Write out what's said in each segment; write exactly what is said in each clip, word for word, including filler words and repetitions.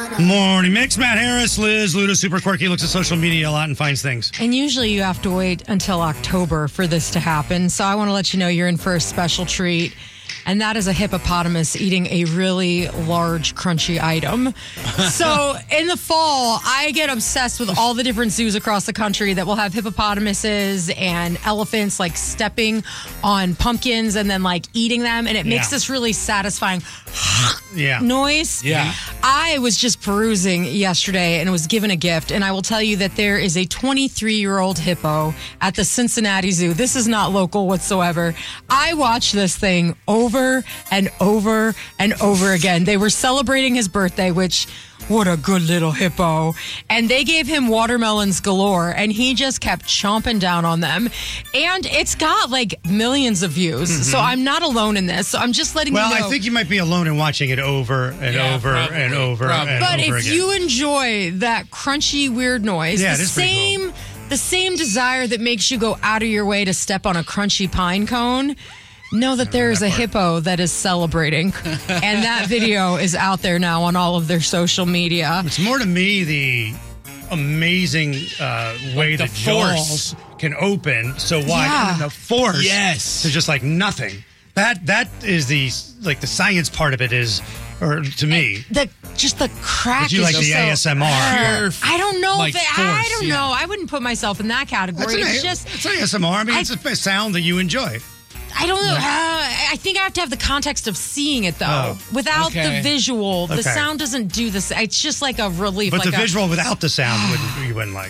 Morning Mix, Matt Harris, Liz, Luda, super quirky, looks at social media a lot and finds things. And usually you have to wait until October for this to happen. So I want to let you know you're in for a special treat. And that is a hippopotamus eating a really large, crunchy item. So in the fall, I get obsessed with all the different zoos across the country that will have hippopotamuses and elephants like stepping on pumpkins and then like eating them. And it makes Yeah. this really satisfying Yeah. noise. Yeah. I was just perusing yesterday and was given a gift. And I will tell you that there is a twenty-three-year-old hippo at the Cincinnati Zoo. This is not local whatsoever. I watched this thing over and over and over again. They were celebrating his birthday, which, what a good little hippo. And they gave him watermelons galore, and he just kept chomping down on them. And it's got like millions of views. Mm-hmm. So I'm not alone in this. So I'm just letting Well, you know. I think you might be alone in watching it over and Yeah, over probably, and over probably. and But over if again. you enjoy that crunchy, weird noise, Yeah, the it is pretty same the same desire that makes you go out of your way to step on a crunchy pine cone, know that there is a hippo that is celebrating. And that video is out there now on all of their social media. It's more to me the amazing uh, way the the jaws force. can open so wide. Yeah. And the force Yes. to just like nothing. That That is the, like the science part of it is, or to me. The just the crack. But you is like the so- A S M R. Uh, Pure, I don't know like, if it, I force, don't yeah. know. I wouldn't put myself in that That's category. an, It's just it's an A S M R. I mean, I- it's a sound that you enjoy. I don't know. Uh, I think I have to have the context of seeing it, though. Oh, Without okay. the visual, the Okay. sound doesn't do this. It's just like a relief. But like the a, visual without the sound wouldn't, you wouldn't like.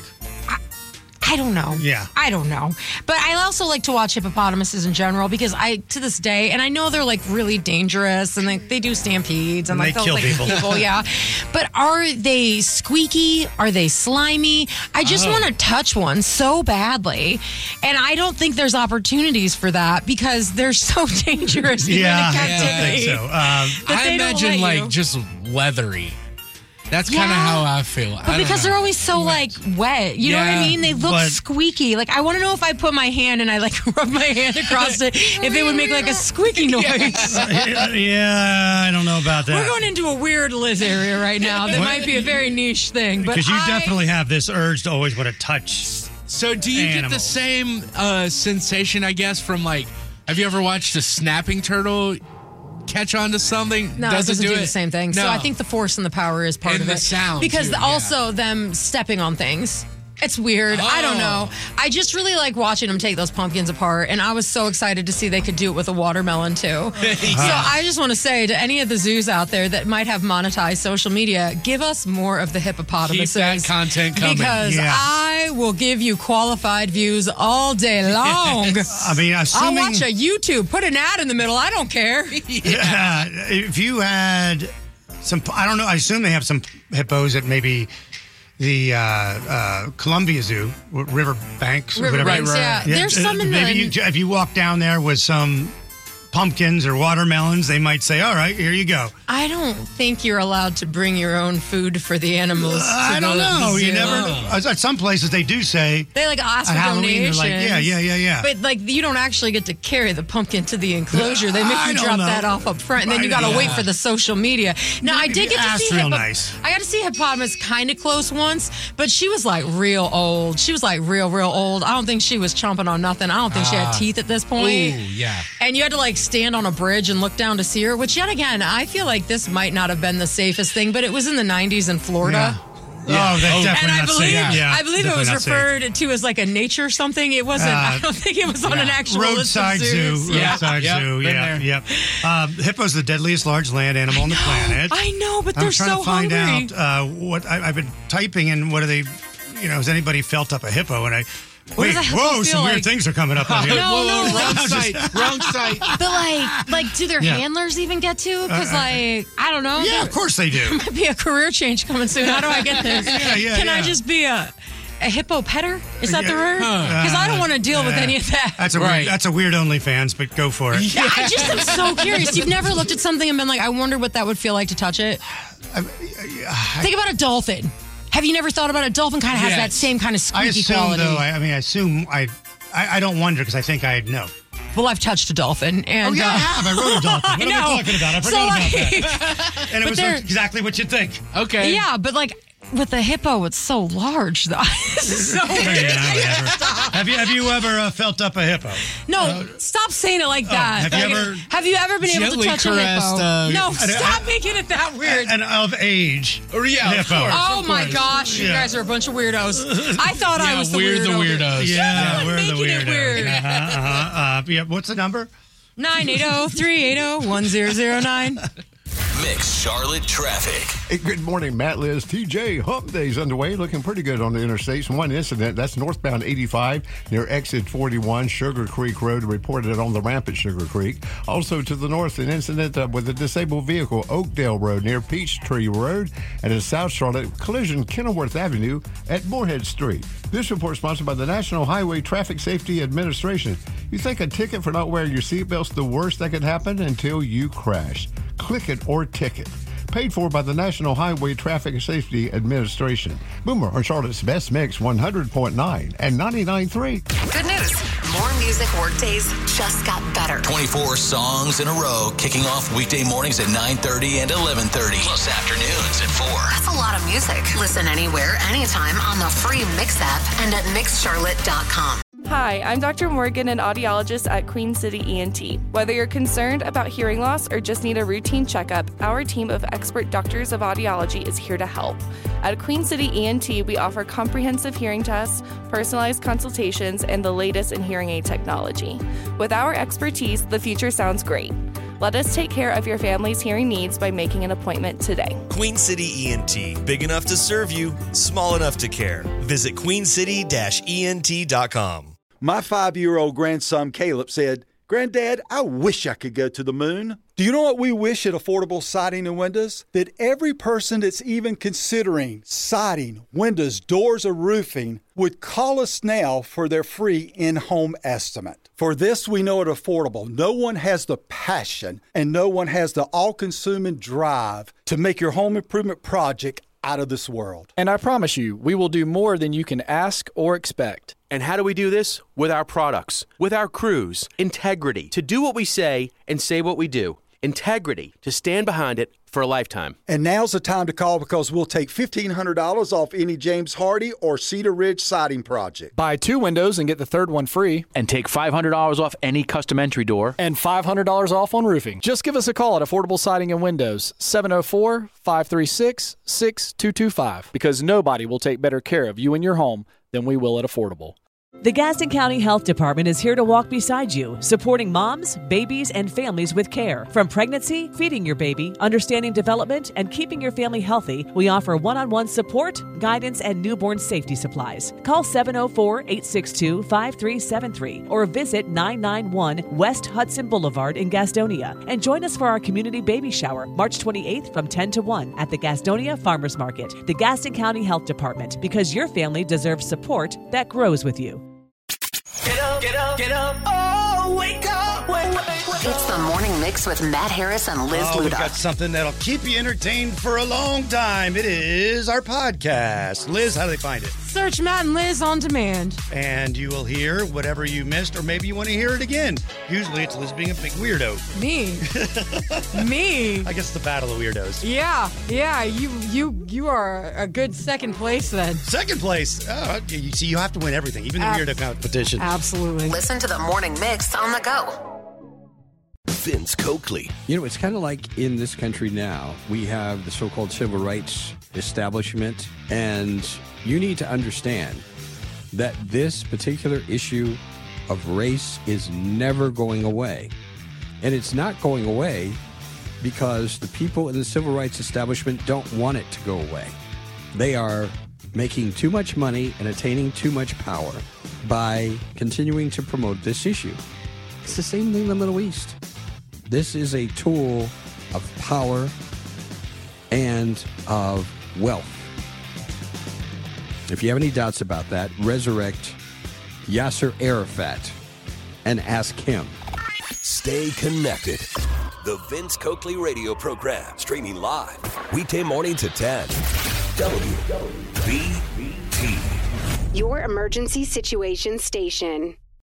I don't know. Yeah. I don't know. But I also like to watch hippopotamuses in general because I, to this day, and I know they're like really dangerous and they, they do stampedes and, And like they they'll, kill like, people. Yeah. But are they squeaky? Are they slimy? I just Oh. want to touch one so badly. And I don't think there's opportunities for that because they're so dangerous. even Yeah, in I captivity. think so. Um, That I they don't imagine let like you. just leathery. That's kind of Yeah. how I feel. I But don't because know. they're always so like wet, you know what I Yeah, mean? They look but- squeaky. Like I want to know if I put my hand and I like rub my hand across it, if it would make like a squeaky noise. yeah, I don't know about that. We're going into a weird Liz area right now that might be a very niche thing, but Because you I, definitely have this urge to always want to touch. So do you get the Animals. same uh, sensation, I guess, from like, have you ever watched a snapping turtle catch on to something? No, Does it doesn't do, do, it? the same thing. So No. I think the force and the power is part And of the it. sound, because too, the- yeah. also them stepping on things. It's weird. I don't know. Oh. I just really like watching them take those pumpkins apart, and I was so excited to see they could do it with a watermelon too. So I just want to say to any of the zoos out there that might have monetized social media, give us more of the hippopotamuses. Keep that content coming. Because Yeah. I will give you qualified views all day long. I mean, I'll assuming watch a YouTube, put an ad in the middle. I don't care. yeah, if you had some, I don't know. I assume they have some hippos at maybe the uh, uh, Columbia Zoo, River Banks, or River whatever. Banks, yeah. There's uh, some in the- maybe you, if you walk down there with some pumpkins or watermelons, they might say, "All right, here you go." I don't think you're allowed to bring your own food for the animals. to I go don't to the know. You zoo. never. At some places, they do say They like ask at for Halloween. They're donations. like, "Yeah, yeah, yeah, yeah." But like you don't actually get to carry the pumpkin to the enclosure. They make I you don't drop know. that off up front, and then you Right, got to yeah. wait for the social media. Now I Maybe did get to ask see real hippo- nice. I got to see hippopotamus kind of close once, but she was like real old. She was like real, real old. I don't think she was chomping on nothing. I don't think she had teeth at this Ooh, point. yeah. And you had to like stand on a bridge and look down to see her, which yet again, I feel like this might not have been the safest thing, but it was in the nineties in Florida. Yeah. Oh, that's Oh. definitely And I not believe, safe. Yeah, I believe it definitely was not safe. referred to as like a nature something. It wasn't. I Uh, don't think it was on an actual Roadside list of zoo, zoos. Yeah. roadside Yep, zoo, been yeah, there. yep. Um, hippo's the deadliest large land animal on the planet. I know, but they're I'm trying so to find hungry. out uh, what I, I've been typing in. What are they? You know, has anybody felt up a hippo? And I wait, does a hippo whoa, feel some weird like? things are coming up on here. No, Whoa, no. whoa, wrong site, wrong site. But like, like, do their Yeah. handlers even get to? Because Uh, uh, like, I don't know. Yeah, There of course they do. might be a career change coming soon. How do I get this? Yeah, yeah, Can I yeah. just be a a hippo petter? Is that the Yeah. word? Because I don't want to deal with Uh, any of that. That's a Right. weird, that's a weird OnlyFans, but go for it. Yeah, I just am so curious. You've never looked at something and been like, I wonder what that would feel like to touch it. Think about a dolphin. Have you never thought about a dolphin? Kind of has Yes. that same kind of I squeaky assume quality. though. I, I mean, I assume I, I, I don't wonder because I think I'd know. Well, I've touched a dolphin. And, Oh, yeah, uh, I have. I rode a dolphin. What I am know. I talking about? I So, forgot like- about that. And it But was they're- exactly what you'd think. Okay. Yeah, but like with the hippo, it's so large. Though. This is so Yeah, whatever. Have you have you ever uh, felt up a hippo? No, stop saying it like that. have you Like, ever have you ever been able to gently touch a caressed, hippo? uh, no, I- stop I- making it that weird. An of age. Or, yeah, of hippo. course. Oh of my course. gosh, you Yeah. guys are a bunch of weirdos. I thought I Yeah, was the we're the weirdo. weirdos. Yeah, You're we're the making it weirdos. weird. Uh-huh, uh-huh, uh, yeah, what's the number? nine eight zero, three eight zero, one zero zero nine. Mix Charlotte traffic. Hey, good morning, Matt, Liz, T J. Hump Day's underway, looking pretty good on the interstates. One incident, that's northbound eighty-five near exit forty-one, Sugar Creek Road, reported on the ramp at Sugar Creek. Also to the north, an incident uh, with a disabled vehicle, Oakdale Road near Peachtree Road, and in South Charlotte, collision Kenilworth Avenue at Moorhead Street. This report sponsored by the National Highway Traffic Safety Administration. You think a ticket for not wearing your seatbelt's the worst that could happen until you crash. Click it or ticket. Paid for by the National Highway Traffic Safety Administration. Boomer on Charlotte's Best Mix one hundred point nine and ninety-nine point three. Good news. More music workdays just got better. twenty-four songs in a row, kicking off weekday mornings at nine thirty and eleven thirty, plus afternoons at four. That's a lot of music. Listen anywhere, anytime on the free Mix app and at mix charlotte dot com. Hi, I'm Doctor Morgan, an audiologist at Queen City E N T. Whether you're concerned about hearing loss or just need a routine checkup, our team of expert doctors of audiology is here to help. At Queen City E N T, we offer comprehensive hearing tests, personalized consultations, and the latest in hearing aid technology. With our expertise, the future sounds great. Let us take care of your family's hearing needs by making an appointment today. Queen City E N T. Big enough to serve you, small enough to care. Visit queen city dash e n t dot com. My five-year-old grandson Caleb said, "Granddad, I wish I could go to the moon." Do you know what we wish at Affordable Siding and Windows? That every person that's even considering siding, windows, doors, or roofing would call us now for their free in-home estimate. For this, we know at Affordable, no one has the passion and no one has the all-consuming drive to make your home improvement project out of this world. And I promise you, we will do more than you can ask or expect. And how do we do this? With our products, with our crews, integrity, to do what we say and say what we do. Integrity, to stand behind it for a lifetime. And now's the time to call because we'll take fifteen hundred dollars off any James Hardy or Cedar Ridge siding project. Buy two windows and get the third one free. And take five hundred dollars off any custom entry door. And five hundred dollars off on roofing. Just give us a call at Affordable Siding and Windows, seven oh four, five three six, six two two five, because nobody will take better care of you and your home than we will at Affordable. The Gaston County Health Department is here to walk beside you, supporting moms, babies, and families with care. From pregnancy, feeding your baby, understanding development, and keeping your family healthy, we offer one-on-one support, guidance, and newborn safety supplies. Call seven oh four, eight six two, five three seven three or visit nine ninety-one West Hudson Boulevard in Gastonia. And join us for our community baby shower, March twenty-eighth from ten to one at the Gastonia Farmers Market. The Gaston County Health Department, because your family deserves support that grows with you. Get up, get up, get up. Oh, wake up. Wake, wake, wake It's the Morning Mix with Matt Harris and Liz Oh, we've Luda. got something that'll keep you entertained for a long time. It is our podcast. Liz, how do they find it? Search Matt and Liz on demand. And you will hear whatever you missed, or maybe you want to hear it again. Usually it's Liz being a big weirdo. Me. Me. I guess the battle of weirdos. Yeah, yeah. You, you, you are a good second place then. Second place. Oh, okay. You see, you have to win everything, even the Ab- weirdo competition. Absolutely. Listen to the Morning Mix on the go. Vince Coakley. You know, it's kind of like in this country now, we have the so-called civil rights establishment, and you need to understand that this particular issue of race is never going away. And it's not going away because the people in the civil rights establishment don't want it to go away. They are making too much money and attaining too much power by continuing to promote this issue. It's the same thing in the Middle East. This is a tool of power and of wealth. If you have any doubts about that, resurrect Yasser Arafat and ask him. Stay connected. The Vince Coakley radio program, streaming live, weekday mornings at ten. W B T. Your emergency situation station.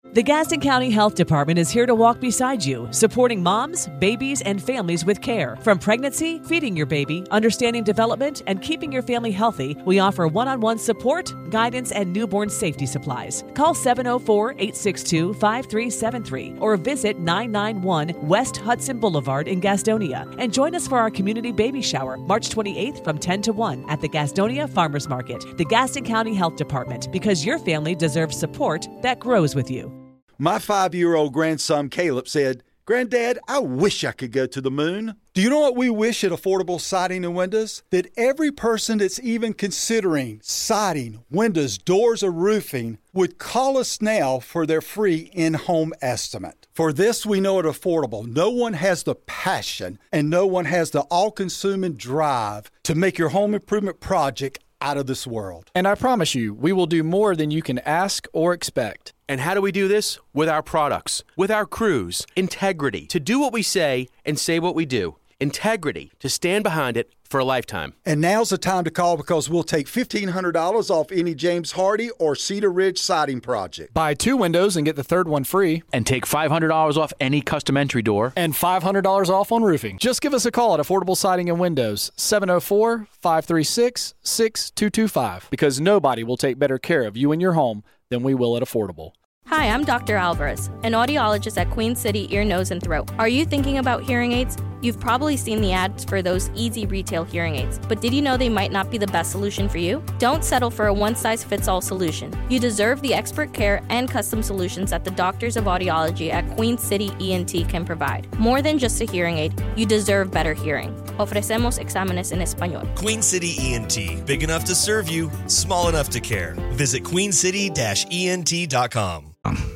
The Gaston County Health Department is here to walk beside you, supporting moms, babies, and families with care. From pregnancy, feeding your baby, understanding development, and keeping your family healthy, we offer one-on-one support, guidance, and newborn safety supplies. Call seven oh four, eight six two, five three seven three or visit nine ninety-one West Hudson Boulevard in Gastonia. And join us for our community baby shower, March twenty-eighth from ten to one at the Gastonia Farmers Market. The Gaston County Health Department, because your family deserves support that grows with you. My five-year-old grandson Caleb said, "Granddad, I wish I could go to the moon." Do you know what we wish at Affordable Siding and Windows? That every person that's even considering siding, windows, doors, or roofing would call us now for their free in-home estimate. For this, we know it affordable. No one has the passion and no one has the all-consuming drive to make your home improvement project out of this world. And I promise you, we will do more than you can ask or expect. And how do we do this? With our products, with our crews, integrity to do what we say and say what we do. Integrity to stand behind it for a lifetime. And now's the time to call because we'll take fifteen hundred dollars off any James Hardy or Cedar Ridge siding project. Buy two windows and get the third one free. And take five hundred dollars off any custom entry door. And five hundred dollars off on roofing. Just give us a call at Affordable Siding and Windows, seven oh four, five three six, six two two five, because nobody will take better care of you and your home than we will at Affordable. Hi, I'm Doctor Alvarez, an audiologist at Queen City Ear, Nose, and Throat. Are you thinking about hearing aids? You've probably seen the ads for those easy retail hearing aids, but did you know they might not be the best solution for you? Don't settle for a one-size-fits-all solution. You deserve the expert care and custom solutions that the doctors of audiology at Queen City E N T can provide. More than just a hearing aid, you deserve better hearing. Ofrecemos exámenes en español. Queen City E N T, big enough to serve you, small enough to care. Visit queen city dash E N T dot com.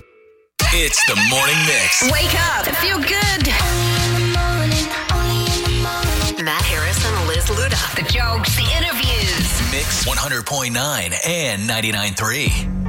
It's the Morning Mix. Wake up. Feel good. Matt Harris and Liz Luda. The jokes, the interviews. Mix one hundred point nine and ninety-nine point three.